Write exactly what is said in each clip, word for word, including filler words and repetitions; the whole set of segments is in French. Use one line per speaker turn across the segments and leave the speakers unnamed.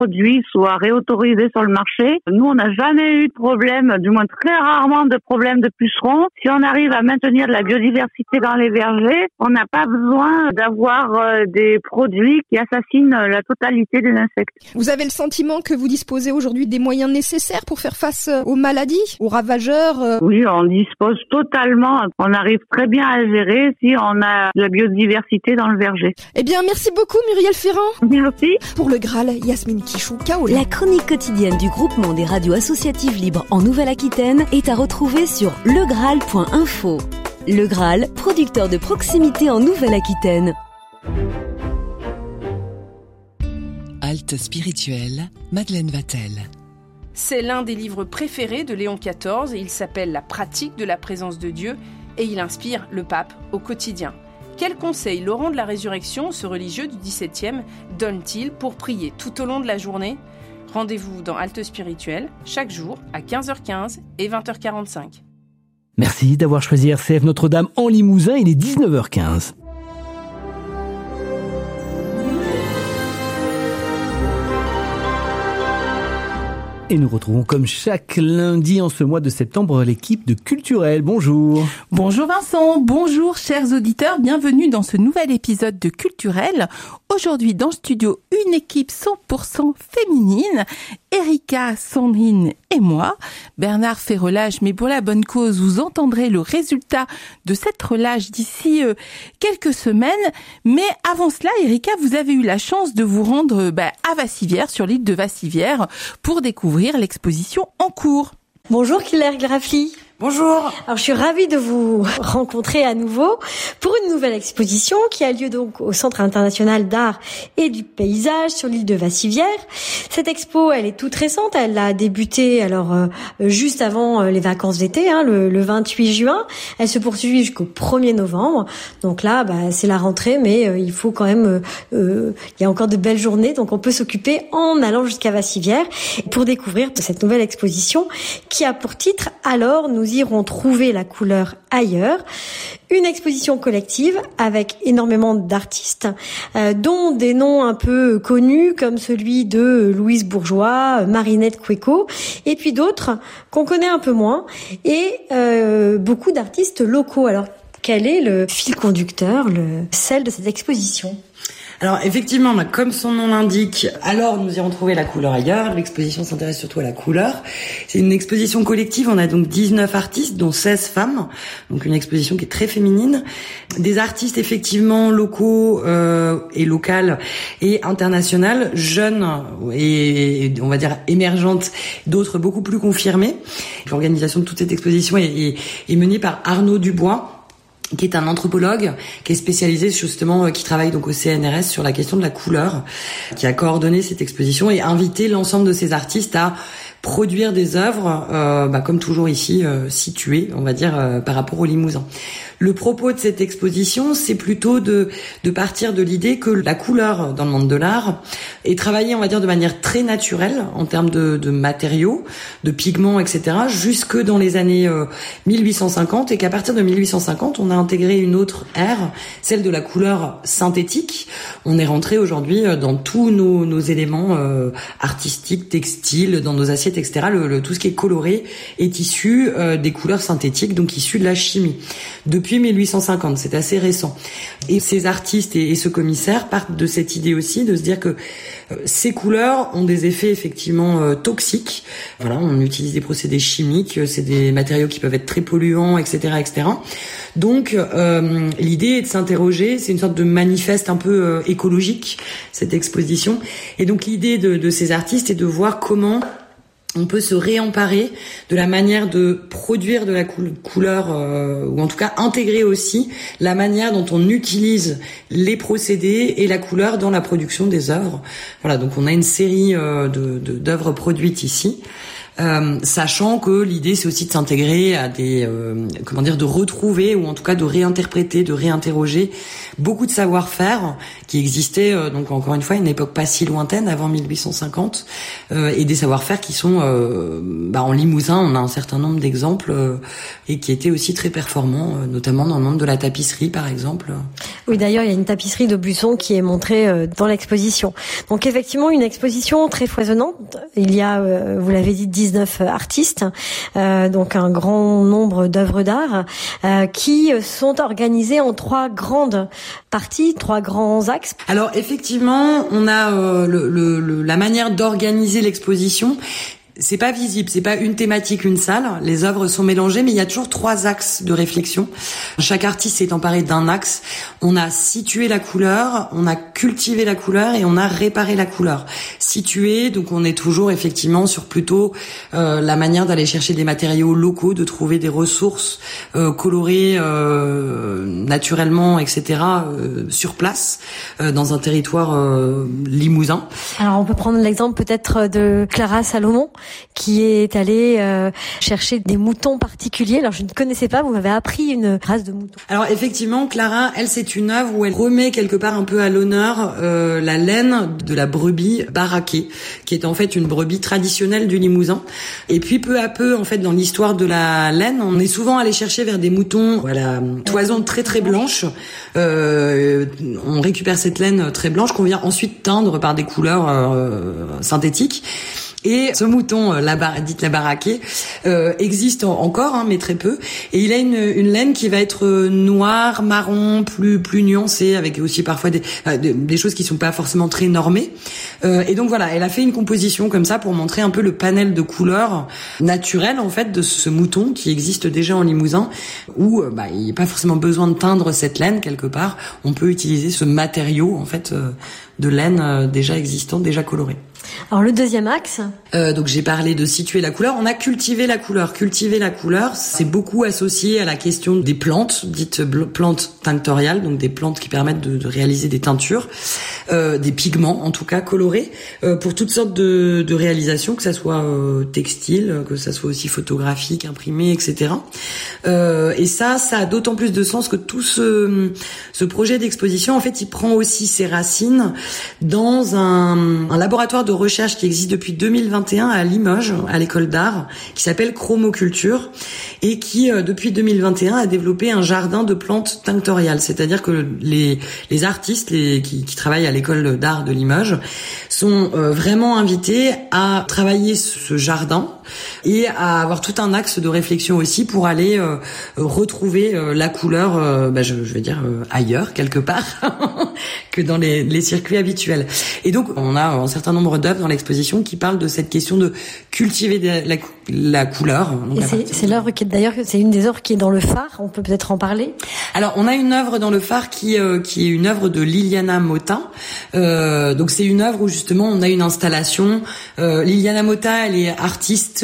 produits soient réautorisés sur le marché. Nous, on n'a jamais eu de problème, du moins très rarement de problème de pucerons. Si on arrive à maintenir de la biodiversité dans les vergers, on n'a pas besoin d'avoir euh, des produits qui assassinent la totalité des insectes.
Vous avez le sentiment que vous disposez aujourd'hui des moyens nécessaires pour faire face aux maladies, aux ravageurs euh...
Oui, on dispose totalement. On arrive très bien à gérer si on a de la biodiversité dans le verger.
Eh bien, merci beaucoup Muriel Ferrand.
Merci.
Pour le Graal, Yasmine Quichou, Kaola.
La chronique quotidienne du groupement des radios associatives libres en Nouvelle-Aquitaine est à retrouver sur le graal point info. Le Graal, producteur de proximité en Nouvelle-Aquitaine.
Halte spirituelle, Madeleine Vatel.
C'est l'un des livres préférés de Léon quatorze et il s'appelle La pratique de la présence de Dieu et il inspire le pape au quotidien. Quels conseils Laurent de la Résurrection, ce religieux du dix-septième, donne-t-il pour prier tout au long de la journée ? Rendez-vous dans Halte spirituelle chaque jour à quinze heures quinze et vingt heures quarante-cinq.
Merci d'avoir choisi R C F Notre-Dame en Limousin, il est dix-neuf heures quinze. Et nous retrouvons comme chaque lundi en ce mois de septembre l'équipe de Culturel. Bonjour.
Bonjour Vincent, bonjour chers auditeurs, bienvenue dans ce nouvel épisode de Culturel. Aujourd'hui dans le studio, une équipe cent pour cent féminine, Erika, Sandrine et moi. Bernard fait relâche, mais pour la bonne cause, vous entendrez le résultat de cette relâche d'ici euh, quelques semaines. Mais avant cela, Erika, vous avez eu la chance de vous rendre bah, à Vassivière, sur l'île de Vassivière, pour découvrir l'exposition en cours.
Bonjour Claire Grafly.
Bonjour.
Alors je suis ravie de vous rencontrer à nouveau pour une nouvelle exposition qui a lieu donc au Centre international d'art et du paysage sur l'île de Vassivière. Cette expo, elle est toute récente, elle a débuté alors euh, juste avant euh, les vacances d'été, hein, le, le vingt-huit juin. Elle se poursuit jusqu'au premier novembre. Donc là, bah, c'est la rentrée, mais euh, il faut quand même, euh, euh, il y a encore de belles journées, donc on peut s'occuper en allant jusqu'à Vassivière pour découvrir cette nouvelle exposition qui a pour titre « Alors nous iront trouver la couleur ailleurs ». Une exposition collective avec énormément d'artistes, euh, dont des noms un peu connus comme celui de Louise Bourgeois, Marinette Cueco, et puis d'autres qu'on connaît un peu moins, et euh, beaucoup d'artistes locaux. Alors, quel est le fil conducteur, le sel de cette exposition ?
Alors effectivement, comme son nom l'indique, alors nous irons trouver la couleur ailleurs. L'exposition s'intéresse surtout à la couleur. C'est une exposition collective, on a donc dix-neuf artistes, dont seize femmes. Donc une exposition qui est très féminine. Des artistes effectivement locaux euh, et locales et internationales, jeunes et on va dire émergentes, d'autres beaucoup plus confirmées. L'organisation de toute cette exposition est, est, est menée par Arnaud Dubois, qui est un anthropologue, qui est spécialisé justement, qui travaille donc au C N R S sur la question de la couleur, qui a coordonné cette exposition et invité l'ensemble de ces artistes à produire des œuvres, euh, bah, comme toujours ici, euh, situées, on va dire, euh, par rapport au Limousin. Le propos de cette exposition, c'est plutôt de, de partir de l'idée que la couleur dans le monde de l'art est travaillée, on va dire, de manière très naturelle en termes de, de matériaux, de pigments, et cetera, jusque dans les années euh, mille huit cent cinquante, et qu'à partir de mille huit cent cinquante, on a intégré une autre ère, celle de la couleur synthétique. On est rentré aujourd'hui dans tous nos, nos éléments euh, artistiques, textiles, dans nos assiettes, et cetera. Le, le, tout ce qui est coloré est issu euh, des couleurs synthétiques, donc issu de la chimie. Depuis mille huit cent cinquante, c'est assez récent. Et ces artistes et, et ce commissaire partent de cette idée aussi, de se dire que euh, ces couleurs ont des effets effectivement euh, toxiques. Voilà, on utilise des procédés chimiques, c'est des matériaux qui peuvent être très polluants, et cetera, et cetera. Donc euh, l'idée est de s'interroger, c'est une sorte de manifeste un peu euh, écologique, cette exposition. Et donc l'idée de, de ces artistes est de voir comment on peut se réemparer de la manière de produire de la couleur, euh, ou en tout cas intégrer aussi la manière dont on utilise les procédés et la couleur dans la production des œuvres. Voilà, donc on a une série euh, de, de, d'œuvres produites ici. euh, sachant que l'idée c'est aussi de s'intégrer à des euh, comment dire de retrouver ou en tout cas de réinterpréter, de réinterroger beaucoup de savoir-faire qui existaient euh, donc encore une fois à une époque pas si lointaine, avant mille huit cent cinquante, euh, et des savoir-faire qui sont euh, bah, en Limousin on a un certain nombre d'exemples euh, et qui étaient aussi très performants, euh, notamment dans le monde de la tapisserie par exemple.
Oui, d'ailleurs il y a une tapisserie d'Aubusson qui est montrée euh, dans l'exposition. Donc effectivement une exposition très foisonnante. Il y a, euh, vous l'avez dit, dix-neuf artistes, euh, donc un grand nombre d'œuvres d'art euh, qui sont organisées en trois grandes parties, trois grands axes.
Alors effectivement, on a euh, le, le, le, la manière d'organiser l'exposition. C'est pas visible, c'est pas une thématique, une salle. Les œuvres sont mélangées, mais il y a toujours trois axes de réflexion. Chaque artiste s'est emparé d'un axe. On a situé la couleur, on a cultivé la couleur et on a réparé la couleur. Situé, donc on est toujours effectivement sur plutôt euh, la manière d'aller chercher des matériaux locaux, de trouver des ressources euh, colorées euh, naturellement, et cetera euh, sur place euh, dans un territoire euh, limousin.
Alors on peut prendre l'exemple peut-être de Clara Salomon, qui est allée euh, chercher des moutons particuliers. Alors je ne connaissais pas, vous m'avez appris une race de moutons.
Alors effectivement, Clara, elle, c'est une œuvre où elle remet quelque part un peu à l'honneur euh, la laine de la brebis baraquée, qui est en fait une brebis traditionnelle du Limousin. Et puis peu à peu, en fait, dans l'histoire de la laine, on est souvent allé chercher vers des moutons, voilà, toison très très blanche. Euh, on récupère cette laine très blanche qu'on vient ensuite teindre par des couleurs euh, synthétiques. Et ce mouton, la bar, dite la baraquée, euh, existe en, encore, hein, mais très peu. Et il a une, une laine qui va être noire, marron, plus plus nuancée, avec aussi parfois des, euh, des, des choses qui sont pas forcément très normées. Euh, et donc voilà, elle a fait une composition comme ça pour montrer un peu le panel de couleurs naturelles en fait de ce mouton qui existe déjà en Limousin, où bah, il n'y a pas forcément besoin de teindre cette laine quelque part. On peut utiliser ce matériau en fait euh, de laine euh, déjà existant, déjà coloré.
Alors le deuxième axe.
Euh, donc j'ai parlé de situer la couleur. On a cultivé la couleur. Cultiver la couleur, c'est beaucoup associé à la question des plantes, dites plantes tinctoriales, donc des plantes qui permettent de, de réaliser des teintures, euh, des pigments en tout cas colorés, euh, pour toutes sortes de, de réalisations, que ça soit euh, textile, que ça soit aussi photographique, imprimé, et cetera. Euh, et ça, ça a d'autant plus de sens que tout ce, ce projet d'exposition, en fait, il prend aussi ses racines dans un, un laboratoire de recherche qui existe depuis deux mille vingt et un à Limoges, à l'école d'art, qui s'appelle Chromoculture, et qui, euh, depuis deux mille vingt et un, a développé un jardin de plantes tinctoriales. C'est-à-dire que les, les artistes les, qui, qui travaillent à l'école d'art de Limoges sont euh, vraiment invités à travailler ce jardin et à avoir tout un axe de réflexion aussi pour aller euh, retrouver euh, la couleur, euh, bah, je, je vais dire euh, ailleurs quelque part que dans les, les circuits habituels. Et donc on a un certain nombre d'œuvres dans l'exposition qui parlent de cette question de cultiver de la, la couleur. Donc
et c'est, c'est l'œuvre qui est d'ailleurs c'est une des œuvres qui est dans le phare. On peut peut-être en parler.
Alors on a une œuvre dans le phare qui euh, qui est une œuvre de Liliana Motta. Euh, donc c'est une œuvre où justement on a une installation. Euh, Liliana Motta, elle est artiste,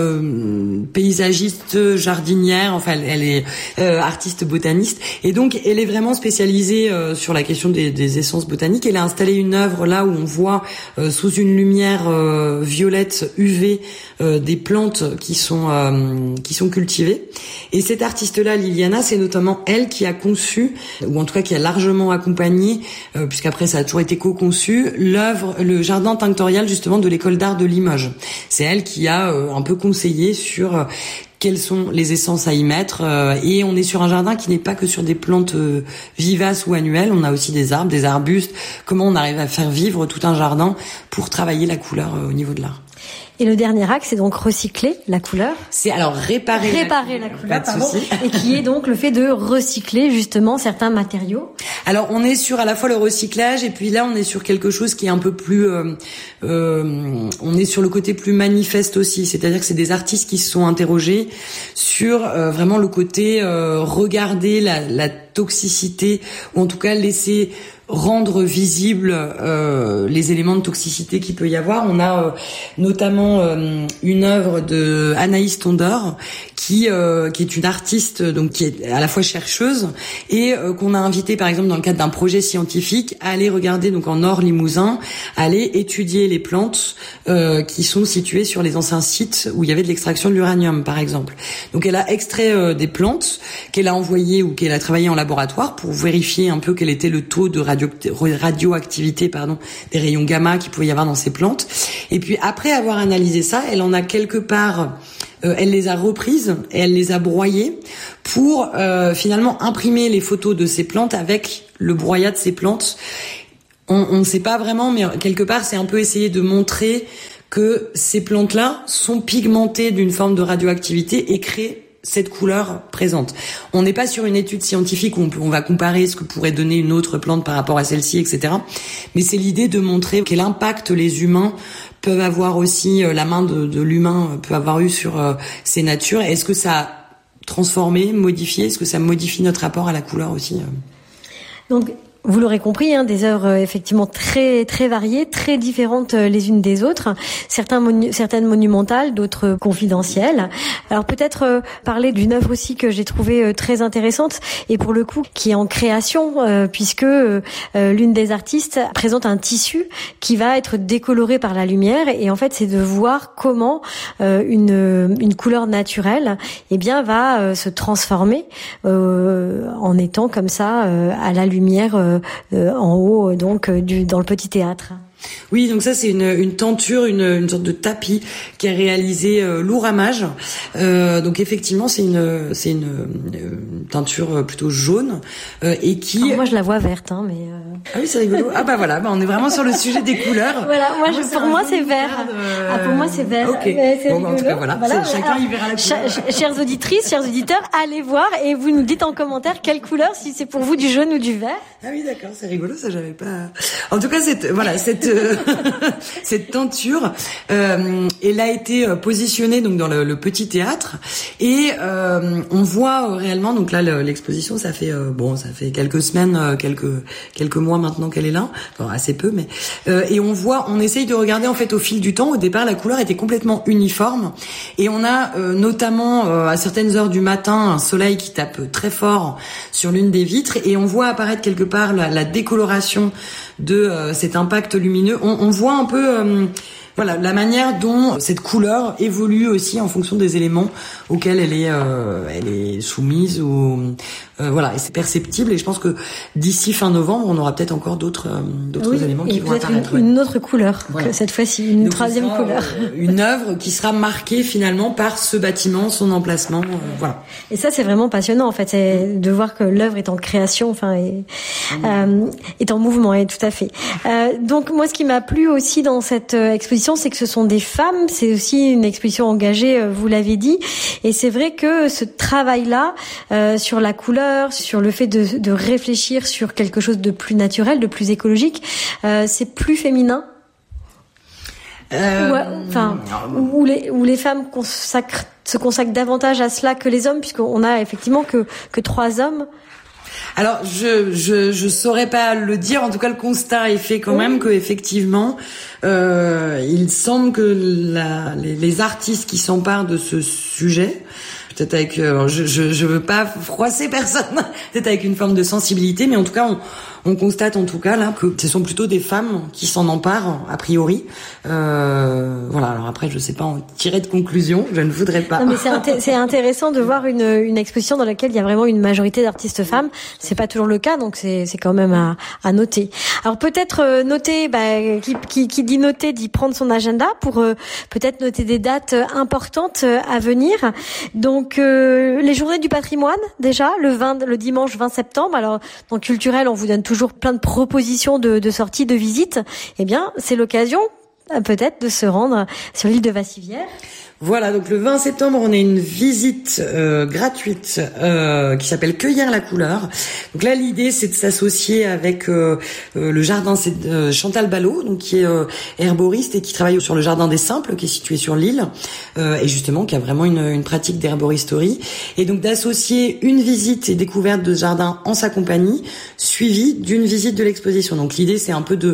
euh, paysagiste, jardinière. Enfin elle, elle est euh, artiste botaniste et donc elle est vraiment spécialisée euh, sur la question des, des essences botaniques. Elle a installé une œuvre là où on voit euh, sous une lumière euh, violette U V euh, des plantes qui sont euh, qui sont cultivées. Et cette artiste-là, Liliana, c'est notamment elle qui a conçu, ou en tout cas qui a largement accompagné, euh, puisqu'après ça a toujours été co-conçu, l'œuvre, le jardin tinctorial justement de l'école d'art de Limoges. C'est elle qui a euh, un peu conseillé sur euh, quelles sont les essences à y mettre, euh, et on est sur un jardin qui n'est pas que sur des plantes euh, vivaces ou annuelles, on a aussi des arbres, des arbustes. Comment on arrive à faire vivre tout un jardin pour travailler la couleur euh, au niveau de l'art.
Et le dernier axe, c'est donc recycler la couleur.
C'est alors réparer,
réparer la, la couleur, pardon, et qui est donc le fait de recycler justement certains matériaux.
Alors on est sur à la fois le recyclage et puis là on est sur quelque chose qui est un peu plus, euh, euh, on est sur le côté plus manifeste aussi, c'est-à-dire que c'est des artistes qui se sont interrogés sur euh, vraiment le côté euh, regarder la, la toxicité ou en tout cas laisser rendre visible euh, les éléments de toxicité qu'il peut y avoir. On a euh, notamment euh, une œuvre de Anaïs Tondor qui euh, qui est une artiste donc qui est à la fois chercheuse et euh, qu'on a invité par exemple dans le cadre d'un projet scientifique à aller regarder donc en Nord Limousin, à aller étudier les plantes euh, qui sont situées sur les anciens sites où il y avait de l'extraction de l'uranium par exemple. Donc elle a extrait euh, des plantes qu'elle a envoyées ou qu'elle a travaillé en laboratoire pour vérifier un peu quel était le taux de radio, radioactivité pardon des rayons gamma qu'il pouvait y avoir dans ces plantes. Et puis après avoir analysé ça, elle en a quelque part Euh, elle les a reprises et elle les a broyées pour euh, finalement imprimer les photos de ces plantes avec le broyat de ces plantes. On ne sait pas vraiment, mais quelque part, c'est un peu essayer de montrer que ces plantes-là sont pigmentées d'une forme de radioactivité et créent cette couleur présente. On n'est pas sur une étude scientifique où on, peut, on va comparer ce que pourrait donner une autre plante par rapport à celle-ci, et cetera. Mais c'est l'idée de montrer quel impact les humains peuvent avoir aussi, euh, la main de, de l'humain peut avoir eu sur euh, ces natures. Est-ce que ça a transformé, modifié? Est-ce que ça modifie notre rapport à la couleur aussi euh
Donc, vous l'aurez compris, hein, des œuvres euh, effectivement très très variées, très différentes euh, les unes des autres. Certains monu- certaines monumentales, d'autres confidentielles. Alors peut-être euh, parler d'une œuvre aussi que j'ai trouvée euh, très intéressante et pour le coup qui est en création euh, puisque euh, l'une des artistes présente un tissu qui va être décoloré par la lumière et en fait c'est de voir comment euh, une une couleur naturelle eh bien va euh, se transformer euh, en étant comme ça euh, à la lumière euh, Euh, en haut donc euh, du dans le petit théâtre.
Oui, donc ça c'est une, une tenture, une, une sorte de tapis qui est réalisé euh, lourd ramage. Euh, donc effectivement c'est une c'est une, une teinture plutôt jaune euh, et qui.
Alors moi je la vois verte, hein, mais. Euh...
Ah oui c'est rigolo. Ah bah voilà, bah on est vraiment sur le sujet des couleurs.
Voilà, moi, je, pour moi c'est vert. De... Ah pour moi c'est vert.
Ok.
C'est
bon, bah, en tout cas voilà. voilà chacun
alors,
y verra la couleur.
Ch- chères auditrices, chers auditeurs, allez voir et vous nous dites en commentaire quelle couleur, si c'est pour vous du jaune ou du vert.
Ah oui d'accord, c'est rigolo, ça j'avais pas. En tout cas cette voilà cette cette tenture, euh, elle a été positionnée donc dans le, le petit théâtre et euh, on voit réellement donc là le, l'exposition ça fait euh, bon ça fait quelques semaines, euh, quelques quelques mois maintenant qu'elle est là, enfin assez peu mais euh, et on voit, on essaye de regarder en fait au fil du temps. Au départ la couleur était complètement uniforme et on a euh, notamment euh, à certaines heures du matin un soleil qui tape très fort sur l'une des vitres et on voit apparaître quelque part la, la décoloration de euh, cet impact lumineux. On, on voit un peu euh, voilà la manière dont cette couleur évolue aussi en fonction des éléments auxquels elle est euh, elle est soumise ou euh, voilà, et c'est perceptible et je pense que d'ici fin novembre, on aura peut-être encore d'autres euh, d'autres
oui,
éléments qui vont apparaître.
Une, une autre couleur voilà. Cette fois-ci, une
donc
troisième
sera,
couleur.
Euh, une œuvre qui sera marquée finalement par ce bâtiment, son emplacement, euh, voilà.
Et ça c'est vraiment passionnant en fait, c'est de voir que l'œuvre est en création, enfin est, mmh. euh, est en mouvement, et tout à fait. Euh, donc moi ce qui m'a plu aussi dans cette euh, exposition, c'est que ce sont des femmes, c'est aussi une exposition engagée, euh, vous l'avez dit, et c'est vrai que ce travail-là euh, sur la couleur, sur le fait de, de réfléchir sur quelque chose de plus naturel, de plus écologique, euh, c'est plus féminin.
Euh...
Ouais, enfin, où les où les femmes consacrent, se consacrent davantage à cela que les hommes, puisqu'on a effectivement que que trois hommes.
Alors je je je saurais pas le dire. En tout cas, le constat est fait quand oui. même que effectivement, euh, il semble que la, les, les artistes qui s'emparent de ce sujet, peut-être avec, euh, je, je je veux pas froisser personne, peut-être avec une forme de sensibilité, mais en tout cas on on constate en tout cas là que ce sont plutôt des femmes qui s'en emparent a priori. Euh, voilà. Alors après, je sais pas en tirer de conclusion. Je ne voudrais pas.
Non, mais c'est, inté- c'est intéressant de voir une, une exposition dans laquelle il y a vraiment une majorité d'artistes femmes. C'est pas toujours le cas, donc c'est, c'est quand même à, à noter. Alors peut-être euh, noter, bah, qui, qui, qui dit noter, dit prendre son agenda pour euh, peut-être noter des dates importantes à venir. Donc euh, les journées du patrimoine déjà le vingt, le dimanche vingt septembre. Alors dans Culturel, on vous donne toujours plein de propositions de, de sorties, de visites. Eh bien, c'est l'occasion peut-être de se rendre sur l'île de Vassivière.
Voilà, donc le vingt septembre, on a une visite euh, gratuite euh, qui s'appelle Cueillir la couleur. Donc là, l'idée, c'est de s'associer avec euh, euh, le jardin c'est, euh, Chantal Ballot, donc qui est euh, herboriste et qui travaille sur le jardin des Simples, qui est situé sur l'île, euh, et justement qui a vraiment une, une pratique d'herboristerie. Et donc d'associer une visite et découverte de ce jardin en sa compagnie, suivie d'une visite de l'exposition. Donc l'idée, c'est un peu de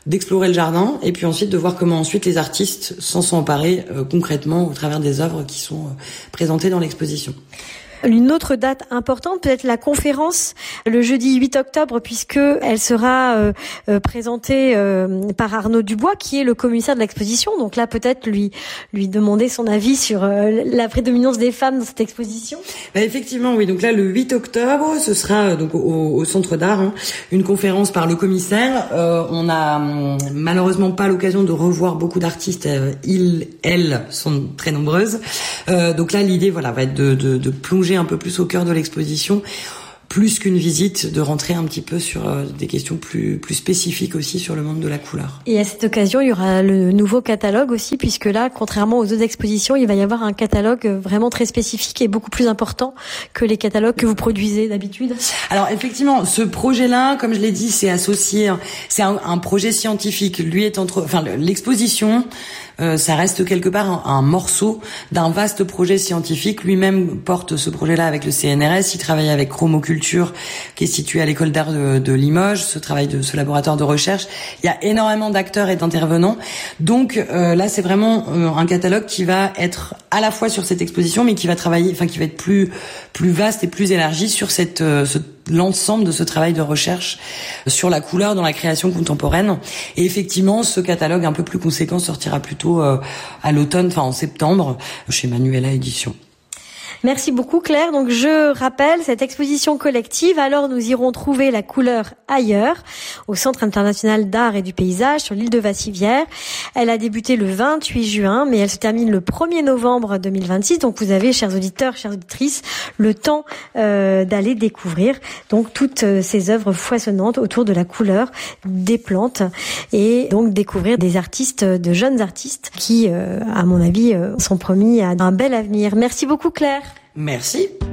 d'explorer le jardin et puis ensuite de voir comment ensuite les artistes s'en sont emparés euh, concrètement au travers des œuvres qui sont euh, présentées dans l'exposition.
Une autre date importante, peut-être la conférence le jeudi huit octobre, puisque elle sera euh, euh, présentée euh, par Arnaud Dubois, qui est le commissaire de l'exposition. Donc là, peut-être lui lui demander son avis sur euh, la prédominance des femmes dans cette exposition.
Bah effectivement, oui. Donc là, le huit octobre, ce sera donc au, au Centre d'Art, hein, une conférence par le commissaire. Euh, on a hum, malheureusement pas l'occasion de revoir beaucoup d'artistes. Euh, ils, elles sont très nombreuses. Euh, donc là, l'idée, voilà, va être de, de, de plonger un peu plus au cœur de l'exposition, plus qu'une visite, de rentrer un petit peu sur euh, des questions plus plus spécifiques aussi sur le monde de la couleur.
Et à cette occasion, il y aura le nouveau catalogue aussi, puisque là, contrairement aux autres expositions, il va y avoir un catalogue vraiment très spécifique et beaucoup plus important que les catalogues que vous produisez d'habitude.
Alors effectivement, ce projet-là, comme je l'ai dit, c'est associé, c'est un, un projet scientifique. Lui est entre, enfin l'exposition. Euh, ça reste quelque part un, un morceau d'un vaste projet scientifique. Lui-même porte ce projet-là avec le C N R S. Il travaille avec Chromoculture, qui est situé à l'école d'art de, de Limoges, ce travail de ce laboratoire de recherche. Il y a énormément d'acteurs et d'intervenants. Donc euh, là, c'est vraiment euh, un catalogue qui va être à la fois sur cette exposition, mais qui va travailler, enfin qui va être plus plus vaste et plus élargi sur cette euh, ce l'ensemble de ce travail de recherche sur la couleur dans la création contemporaine. Et effectivement, ce catalogue un peu plus conséquent sortira plutôt euh, à l'automne, enfin en septembre, chez Manuela Éditions.
Merci beaucoup Claire. Donc je rappelle cette exposition collective. Alors nous irons trouver la couleur ailleurs, au Centre international d'art et du paysage sur l'île de Vassivière. Elle a débuté le vingt-huit juin, mais elle se termine le premier novembre deux mille vingt-six. Donc vous avez, chers auditeurs, chères auditrices, le temps euh, d'aller découvrir donc toutes ces œuvres foisonnantes autour de la couleur des plantes et donc découvrir des artistes, de jeunes artistes qui, euh, à mon avis, euh, sont promis à un bel avenir. Merci beaucoup Claire.
Merci.